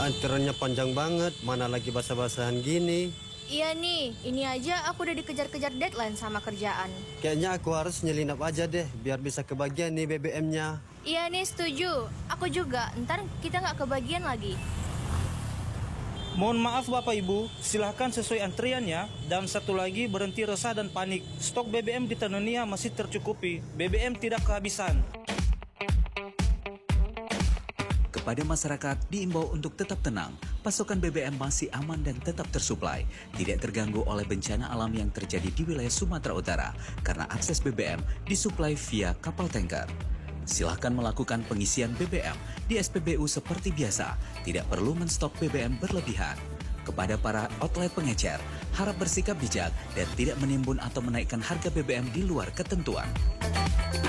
Antriannya panjang banget, mana lagi basa-basahan gini. Iya nih, ini aja aku udah dikejar-kejar deadline sama kerjaan. Kayaknya aku harus nyelinap aja deh, biar bisa kebagian nih BBM-nya. Iya nih, setuju. Aku juga, ntar kita nggak kebagian lagi. Mohon maaf Bapak Ibu, silahkan sesuai antriannya. Dan satu lagi, berhenti resah dan panik. Stok BBM di Tanzania masih tercukupi. BBM tidak kehabisan. Kepada masyarakat diimbau untuk tetap tenang, pasokan BBM masih aman dan tetap tersuplai, tidak terganggu oleh bencana alam yang terjadi di wilayah Sumatera Utara karena akses BBM disuplai via kapal tanker. Silahkan melakukan pengisian BBM di SPBU seperti biasa, tidak perlu menstok BBM berlebihan. Kepada para outlet pengecer, harap bersikap bijak dan tidak menimbun atau menaikkan harga BBM di luar ketentuan.